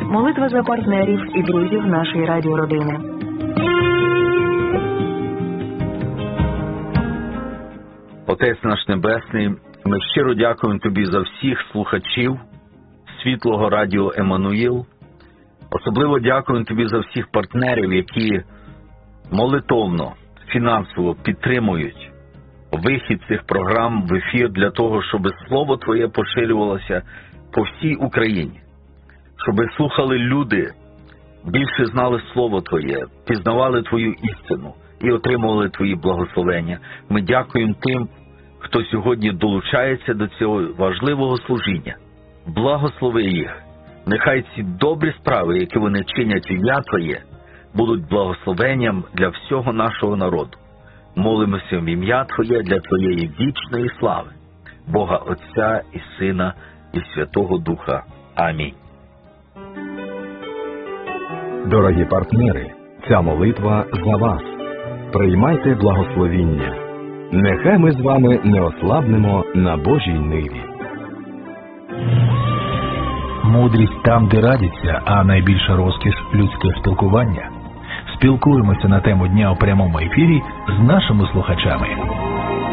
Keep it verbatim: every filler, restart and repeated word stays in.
Молитва за партнерів і друзів нашої радіородини. Отець наш Небесний, ми щиро дякуємо Тобі за всіх слухачів Світлого Радіо Еммануїл. Особливо дякуємо Тобі за всіх партнерів, які молитовно, фінансово підтримують вихід цих програм в ефір для того, щоб Слово Твоє поширювалося по всій Україні. Щоб слухали люди, більше знали Слово Твоє, пізнавали Твою істину і отримували Твої благословення. Ми дякуємо тим, хто сьогодні долучається до цього важливого служіння. Благослови їх. Нехай ці добрі справи, які вони чинять в ім'я Твоє, будуть благословенням для всього нашого народу. Молимося в ім'я Твоє для Твоєї вічної слави, Бога Отця і Сина і Святого Духа. Амінь. Дорогі партнери, ця молитва за вас. Приймайте благословіння. Нехай ми з вами не ослабнемо на Божій ниві. Мудрість там, де радяться, а найбільша розкіш – людське спілкування. Спілкуємося на тему дня у прямому ефірі з нашими слухачами.